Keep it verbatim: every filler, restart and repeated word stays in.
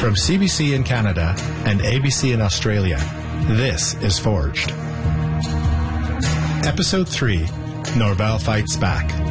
From C B C in Canada and A B C in Australia, this is Forged. Episode three, Norval Fights Back.